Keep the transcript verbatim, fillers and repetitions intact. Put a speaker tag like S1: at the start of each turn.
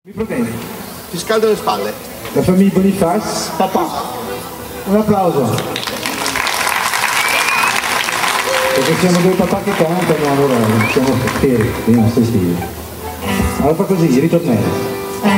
S1: Mi proteggi.
S2: Ti scaldo le spalle.
S1: La famiglia Boniface.
S2: Papà.
S1: Un applauso. Perché siamo due papà che cantano, allora siamo fieri dei nostri figli. Allora fa così, ritornello.